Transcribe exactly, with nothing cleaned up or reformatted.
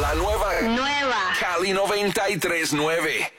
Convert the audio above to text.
La nueva. Nueva. Cali noventa y tres nueve.